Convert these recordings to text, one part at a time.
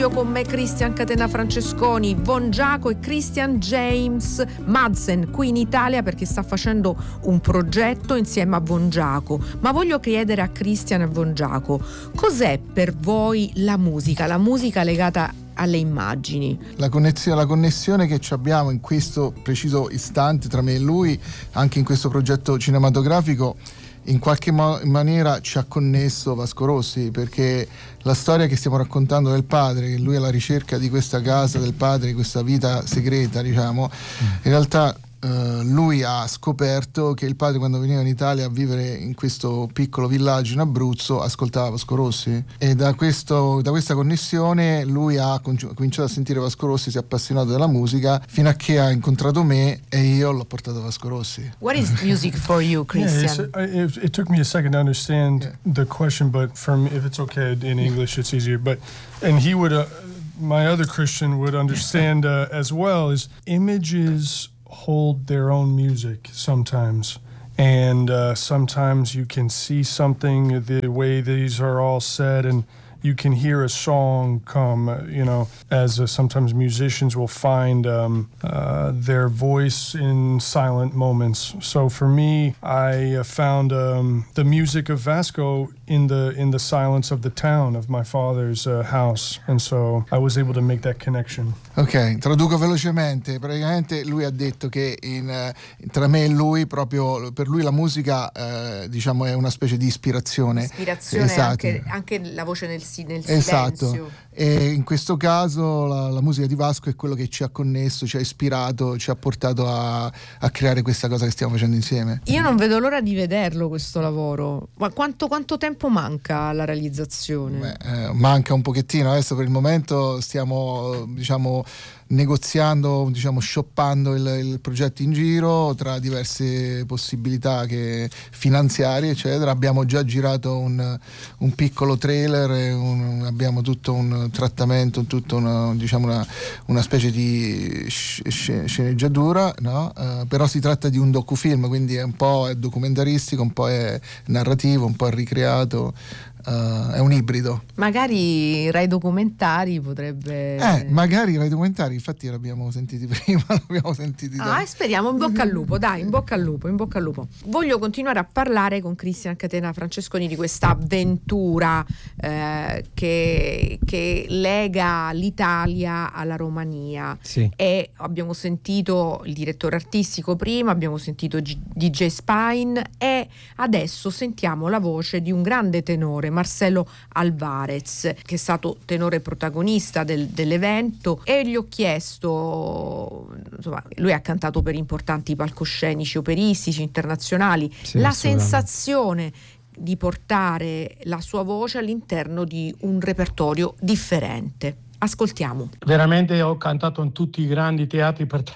studio con me Christian Catena Francesconi, Von Giaco e Christian James Madsen qui in Italia perché sta facendo un progetto insieme a Von Giaco. Ma voglio chiedere a Christian e Von Giaco, cos'è per voi la musica legata alle immagini? La connessione che abbiamo in questo preciso istante tra me e lui, anche in questo progetto cinematografico, in qualche maniera ci ha connesso Vasco Rossi, perché la storia che stiamo raccontando del padre, che lui è alla ricerca di questa casa del padre, di questa vita segreta, diciamo, in realtà lui ha scoperto che il padre, quando veniva in Italia a vivere in questo piccolo villaggio in Abruzzo, ascoltava Vasco Rossi, e da questa connessione lui ha cominciato a sentire Vasco Rossi, si è appassionato della musica fino a che ha incontrato me e io l'ho portato a Vasco Rossi. What is music for you, Christian? Yeah, it took me a second to understand the question, but if it's okay in English, it's easier. And he would, my other Christian would understand as well, is images hold their own music sometimes, and sometimes you can see something, the way these are all said, and you can hear a song come, as sometimes musicians will find their voice in silent moments. So for me, I found the music of Vasco in the silence of the town, of my father's house, and so I was able to make that connection. Ok, traduco velocemente. Praticamente lui ha detto che tra me e lui, proprio per lui la musica diciamo è una specie di ispirazione. Esatto. Anche la voce nel esatto. silenzio. E in questo caso la musica di Vasco è quello che ci ha connesso, ci ha ispirato, ci ha portato a creare questa cosa che stiamo facendo insieme. Io non vedo l'ora di vederlo questo lavoro. Ma quanto tempo manca alla realizzazione? Manca un pochettino. Adesso per il momento stiamo negoziando, shoppando il progetto in giro tra diverse possibilità finanziarie eccetera. Abbiamo già girato un piccolo trailer, abbiamo tutto un trattamento, tutto una specie di sceneggiatura, no? Però si tratta di un docufilm, quindi un po' è documentaristico, un po' è narrativo, un po' è ricreato. È un ibrido. Magari Rai Documentari potrebbe. Magari Rai Documentari, infatti l'abbiamo sentiti prima, Speriamo, in bocca al lupo, dai, in bocca al lupo. Voglio continuare a parlare con Christian Catena Francesconi di questa avventura che lega l'Italia alla Romania. Sì. E abbiamo sentito il direttore artistico prima, abbiamo sentito DJ Spine e adesso sentiamo la voce di un grande tenore, Marcelo Alvarez, che è stato tenore protagonista dell'evento, e gli ho chiesto, lui ha cantato per importanti palcoscenici operistici internazionali, la sensazione di portare la sua voce all'interno di un repertorio differente. Ascoltiamo. Veramente ho cantato in tutti i grandi teatri per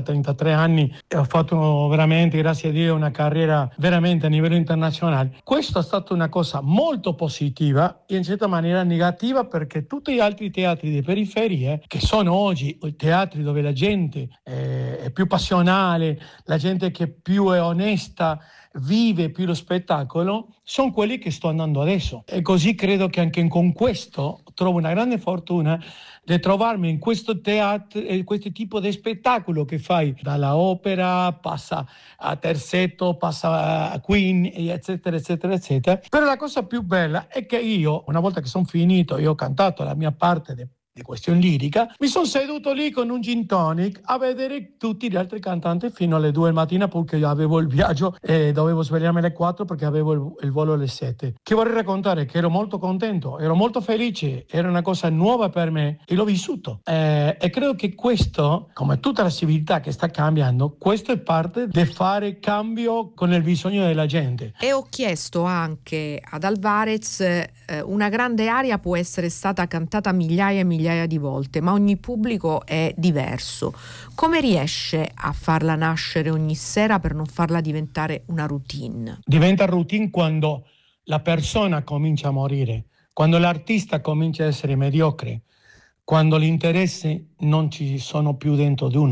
33 anni e ho fatto veramente, grazie a Dio, una carriera veramente a livello internazionale. Questo è stata una cosa molto positiva e in certa maniera negativa, perché tutti gli altri teatri di periferie, che sono oggi i teatri dove la gente è più passionale, la gente che più è onesta, vive più lo spettacolo, sono quelli che sto andando adesso. E così credo che anche con questo trovo una grande fortuna di trovarmi in questo teatro, questo tipo di spettacolo che fai dalla opera, passa a terzetto, passa a Queen, eccetera, eccetera, eccetera. Però la cosa più bella è che io, una volta che sono finito, io ho cantato la mia parte di questione lirica, mi sono seduto lì con un gin tonic a vedere tutti gli altri cantanti fino alle 2 del mattino, perché io avevo il viaggio e dovevo svegliarmi alle 4 perché avevo il volo alle 7. Che vorrei raccontare? Che ero molto contento, ero molto felice, era una cosa nuova per me e l'ho vissuto. E credo che questo, come tutta la civiltà che sta cambiando, questo è parte di fare cambio con il bisogno della gente. E ho chiesto anche ad Alvarez, una grande aria può essere stata cantata migliaia e migliaia di volte, ma ogni pubblico è diverso. Come riesce a farla nascere ogni sera per non farla diventare una routine? Diventa routine quando la persona comincia a morire, quando l'artista comincia a essere mediocre, quando gli interessi non ci sono più dentro di uno.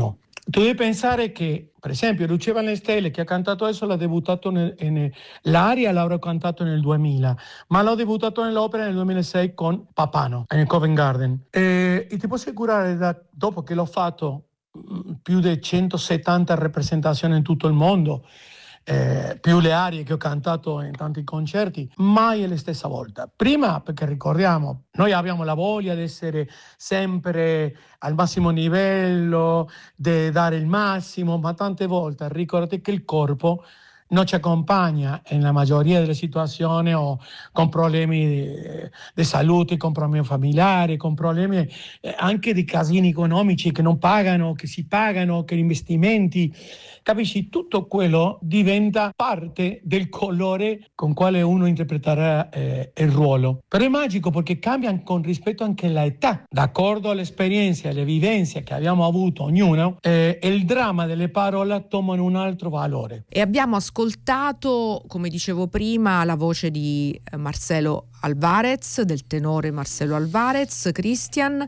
Tu devi pensare che, per esempio, Lucia Van le Stelle, che ha cantato adesso, l'ha debuttato l'Aria l'avrò cantato nel 2000, ma l'ho debuttato nell'opera nel 2006 con Papano, nel Covent Garden. E ti posso assicurare, dopo che l'ho fatto più di 170 rappresentazioni in tutto il mondo, più le arie che ho cantato in tanti concerti, mai è la stessa volta. Prima, perché ricordiamo, noi abbiamo la voglia di essere sempre al massimo livello, di dare il massimo, ma tante volte ricordate che il corpo non ci accompagna nella maggioria delle situazioni, o con problemi di salute, con problemi familiari, con problemi anche di casini economici che non pagano, che si pagano, che gli investimenti, capisci? Tutto quello diventa parte del colore con quale uno interpreterà il ruolo. Però è magico perché cambia con rispetto anche all'età, d'accordo alle esperienze, alle vivenze che abbiamo avuto ognuno, e il dramma delle parole tomano un altro valore. E abbiamo ascoltato, come dicevo prima, la voce di Marcelo Alvarez, del tenore Marcelo Alvarez, Christian,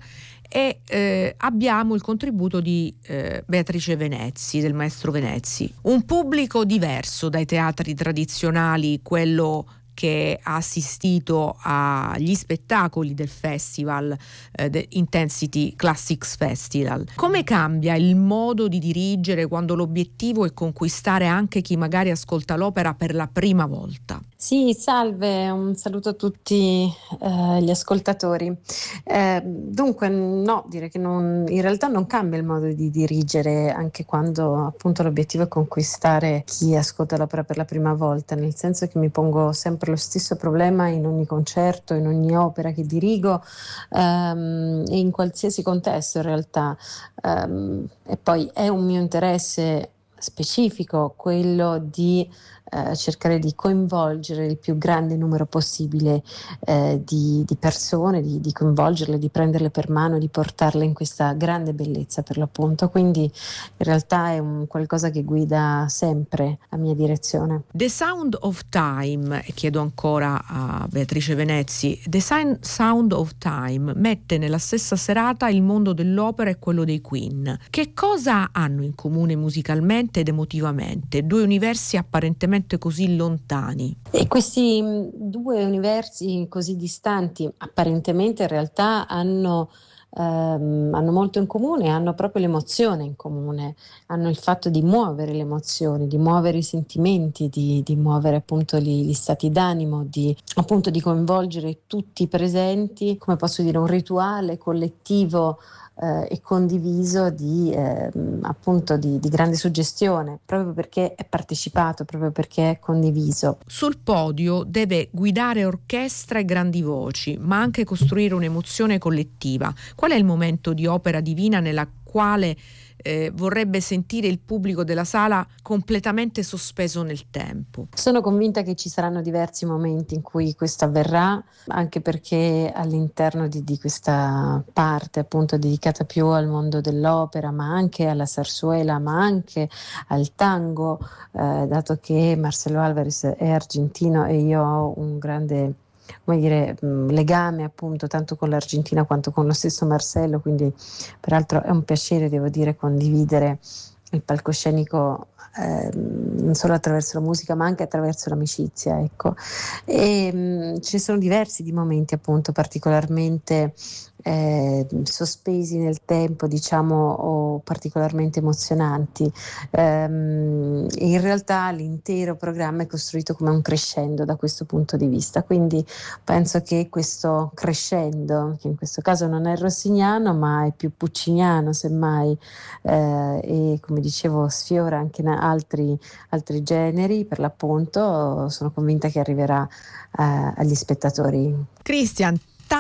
e abbiamo il contributo di Beatrice Venezzi, del maestro Venezzi. Un pubblico diverso dai teatri tradizionali, quello che ha assistito agli spettacoli del festival, Intensity Classics Festival. Come cambia il modo di dirigere quando l'obiettivo è conquistare anche chi magari ascolta l'opera per la prima volta? Sì, salve, un saluto a tutti gli ascoltatori. Dunque, no, direi che in realtà non cambia il modo di dirigere anche quando appunto l'obiettivo è conquistare chi ascolta l'opera per la prima volta, nel senso che mi pongo sempre lo stesso problema in ogni concerto, in ogni opera che dirigo, e in qualsiasi contesto in realtà. E poi è un mio interesse specifico quello di cercare di coinvolgere il più grande numero possibile di persone, di coinvolgerle, di prenderle per mano, di portarle in questa grande bellezza per l'appunto. Quindi in realtà è un qualcosa che guida sempre la mia direzione. The Sound of Time, e chiedo ancora a Beatrice Venezzi, The Sound of Time mette nella stessa serata il mondo dell'opera e quello dei Queen. Che cosa hanno in comune musicalmente ed emotivamente? Due universi apparentemente così lontani. E questi due universi così distanti apparentemente in realtà hanno molto in comune, hanno proprio l'emozione in comune, hanno il fatto di muovere le emozioni, di muovere i sentimenti, di muovere appunto gli stati d'animo, di coinvolgere tutti i presenti, come posso dire, un rituale collettivo e condiviso di grande suggestione, proprio perché è partecipato, proprio perché è condiviso. Sul podio deve guidare orchestra e grandi voci, ma anche costruire un'emozione collettiva. Qual è il momento di opera divina nella quale vorrebbe sentire il pubblico della sala completamente sospeso nel tempo? Sono convinta che ci saranno diversi momenti in cui questo avverrà, anche perché all'interno di questa parte appunto dedicata più al mondo dell'opera, ma anche alla zarzuela, ma anche al tango, dato che Marcelo Alvarez è argentino e io ho un grande legame appunto tanto con l'Argentina quanto con lo stesso Marcello, quindi peraltro è un piacere, devo dire, condividere il palcoscenico non solo attraverso la musica ma anche attraverso l'amicizia, ecco. E ci sono diversi di momenti appunto particolarmente sospesi nel tempo, diciamo, o particolarmente emozionanti. In realtà l'intero programma è costruito come un crescendo da questo punto di vista, quindi penso che questo crescendo, che in questo caso non è rossiniano ma è più pucciniano semmai, e come dicevo sfiora anche altri generi, per l'appunto sono convinta che arriverà agli spettatori. Christian,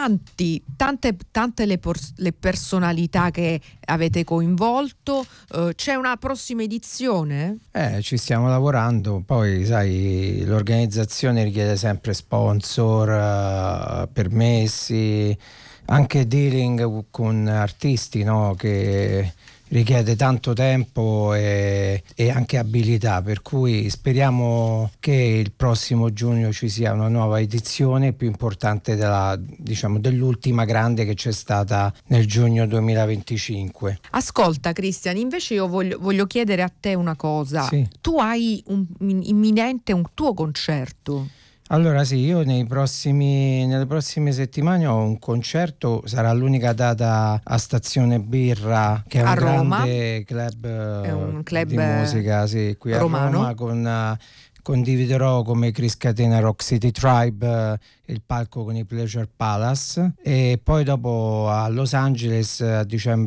tante le personalità che avete coinvolto, c'è una prossima edizione? Ci stiamo lavorando, poi sai, l'organizzazione richiede sempre sponsor, permessi, anche dealing con artisti, no? Che richiede tanto tempo e anche abilità, per cui speriamo che il prossimo giugno ci sia una nuova edizione più importante dell'ultima grande che c'è stata nel giugno 2025. Ascolta Christian, invece io voglio chiedere a te una cosa. Sì. Tu hai imminente un tuo concerto. Allora sì, io nelle prossime settimane ho un concerto, sarà l'unica data a Stazione Birra, che è un grande club di musica qui romano. a Roma, condividerò come Chris Catena Rock City Tribe il palco con i Pleasure Palace, e poi dopo a Los Angeles a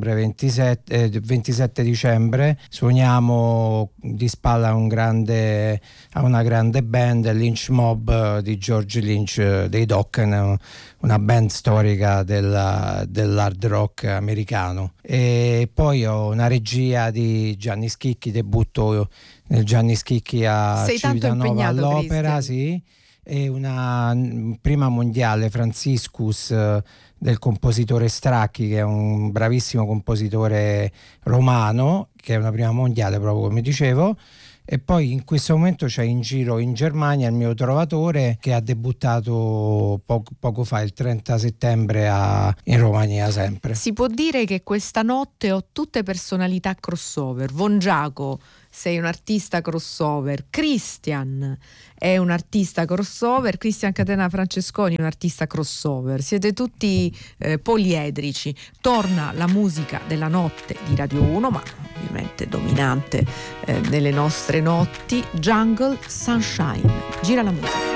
27 dicembre suoniamo di spalla a una grande band, Lynch Mob di George Lynch dei Dokken, una band storica dell'hard rock americano. E poi ho una regia di Gianni Schicchi, debutto nel Gianni Schicchi a Civitanova all'Opera, sì, e una prima mondiale Franciscus del compositore Stracchi, che è un bravissimo compositore romano, che è una prima mondiale proprio come dicevo. E poi in questo momento c'è in giro in Germania il mio Trovatore, che ha debuttato poco fa, il 30 settembre in Romania sempre. Si può dire che questa notte ho tutte personalità crossover. Von Giaco, sei un artista crossover. Christian è un artista crossover. Christian Catena Francesconi è un artista crossover. Siete tutti poliedrici. Torna la musica della notte di Radio 1, ma ovviamente dominante nelle nostre notti. Jungle Sunshine. Gira la musica.